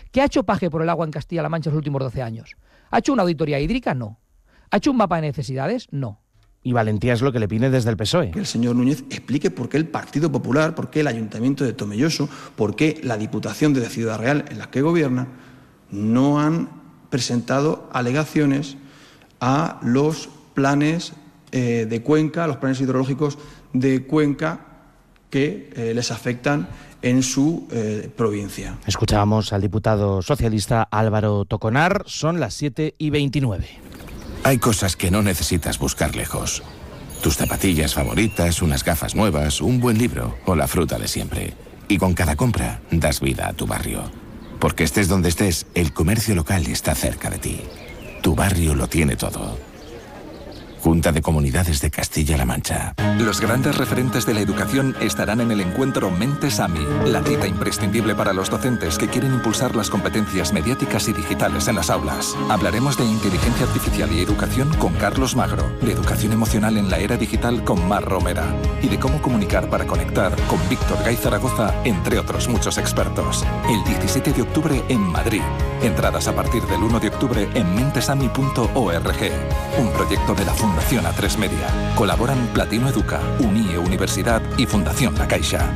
¿Qué ha hecho Paje por el agua en Castilla-La Mancha en los últimos 12 años? ¿Ha hecho una auditoría hídrica? No. ¿Ha hecho un mapa de necesidades? No. Y valentía es lo que le pide desde el PSOE. Que el señor Núñez explique por qué el Partido Popular, por qué el Ayuntamiento de Tomelloso, por qué la Diputación de Ciudad Real, en la que gobierna, no han presentado alegaciones a los planes de Cuenca, a los planes hidrológicos de Cuenca que les afectan en su provincia. Escuchábamos al diputado socialista Álvaro Toconar. Son las 7:29. Hay cosas que no necesitas buscar lejos. Tus zapatillas favoritas, unas gafas nuevas, un buen libro o la fruta de siempre. Y con cada compra das vida a tu barrio. Porque estés donde estés, el comercio local está cerca de ti. Tu barrio lo tiene todo. Junta de Comunidades de Castilla-La Mancha. Los grandes referentes de la educación estarán en el encuentro Mentes AMI, la cita imprescindible para los docentes que quieren impulsar las competencias mediáticas y digitales en las aulas. Hablaremos de inteligencia artificial y educación con Carlos Magro, de educación emocional en la era digital con Mar Romera y de cómo comunicar para conectar con Víctor Gay Zaragoza, entre otros muchos expertos. El 17 de octubre en Madrid. Entradas a partir del 1 de octubre en mentesami.org. Un proyecto de la Fundación A3 Media. Colaboran Platino Educa, UNIE Universidad y Fundación La Caixa.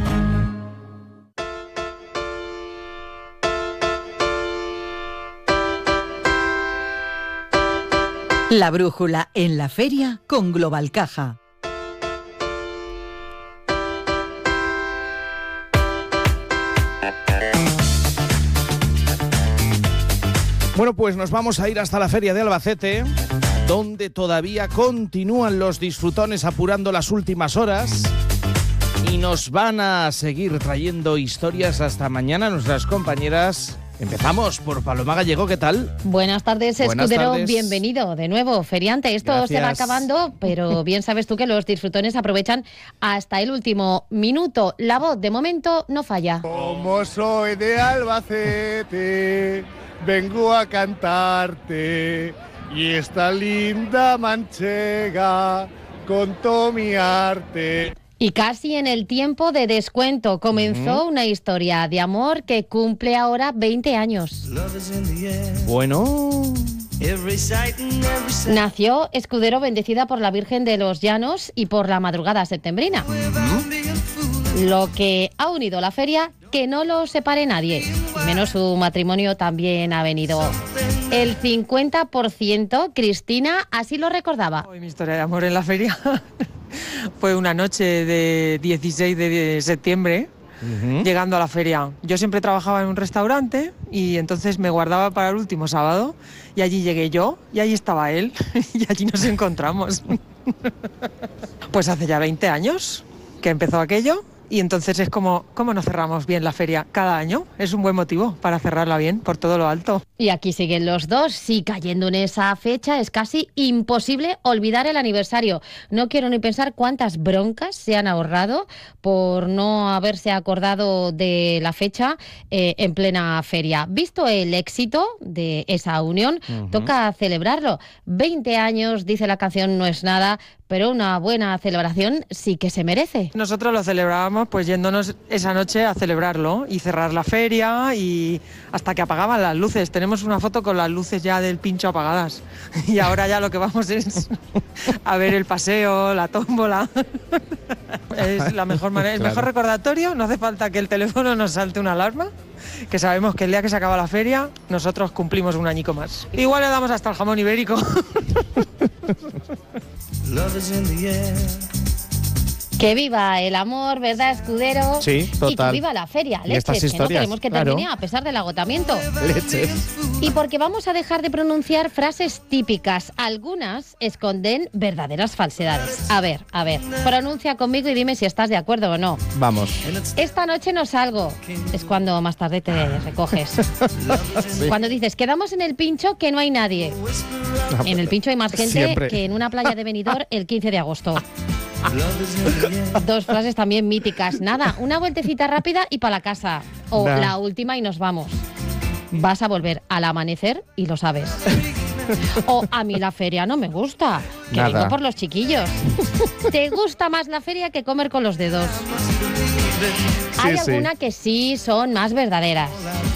La brújula en la feria con Global Caja. Bueno, pues nos vamos a ir hasta la feria de Albacete, donde todavía continúan los disfrutones apurando las últimas horas y nos van a seguir trayendo historias hasta mañana nuestras compañeras. Empezamos por Paloma Gallego, ¿qué tal? Buenas tardes, Buenas escudero, tardes. Bienvenido de nuevo, feriante. Esto Gracias. se va acabando, pero bien sabes tú que los disfrutones aprovechan hasta el último minuto. La voz, de momento, no falla. Como soy de Albacete, vengo a cantarte, y esta linda manchega con todo mi arte. Y casi en el tiempo de descuento comenzó una historia de amor que cumple ahora 20 años. Bueno, Nació Escudero bendecida por la Virgen de los Llanos y por la madrugada septembrina. Lo que ha unido la feria, que no lo separe nadie, menos su matrimonio también ha venido. El 50%, Cristina, así lo recordaba. Mi historia de amor en la feria fue una noche de 16 de septiembre, llegando a la feria. Yo siempre trabajaba en un restaurante y entonces me guardaba para el último sábado y allí llegué yo y allí estaba él y allí nos encontramos. Pues hace ya 20 años que empezó aquello. Y entonces es como, ¿cómo no cerramos bien la feria cada año? Es un buen motivo para cerrarla bien, por todo lo alto. Y aquí siguen los dos, sí, cayendo en esa fecha es casi imposible olvidar el aniversario. No quiero ni pensar cuántas broncas se han ahorrado por no haberse acordado de la fecha en plena feria. Visto el éxito de esa unión, toca celebrarlo. 20 años, dice la canción, no es nada, pero una buena celebración sí que se merece. Nosotros lo celebrábamos pues yéndonos esa noche a celebrarlo y cerrar la feria y hasta que apagaban las luces. Tenemos una foto con las luces ya del pincho apagadas y ahora ya lo que vamos es a ver el paseo, la tómbola. Es la mejor manera, el mejor recordatorio. No hace falta que el teléfono nos salte una alarma, que sabemos que el día que se acaba la feria nosotros cumplimos un añico más. Igual le damos hasta el jamón ibérico. Que viva el amor, ¿verdad, Escudero? Sí, total. Y que viva la feria, Y estas leches, que no historias, queremos que claro. termine a pesar del agotamiento. leches. Y porque vamos a dejar de pronunciar frases típicas. Algunas esconden verdaderas falsedades. A ver, pronuncia conmigo y dime si estás de acuerdo o no. Vamos. Esta noche no salgo. Es cuando más tarde te recoges. Sí. Cuando dices, quedamos en el Pincho, que no hay nadie. En el Pincho hay más gente Siempre. que en una playa de Benidorm el 15 de agosto. Dos frases también míticas. Nada, una vueltecita rápida y para la casa. O Nah. la última y nos vamos. Vas a volver al amanecer y lo sabes. O a mí la feria no me gusta, que Nada. vengo por los chiquillos. ¿Te gusta más la feria que comer con los dedos? Hay sí. alguna que sí son más verdaderas.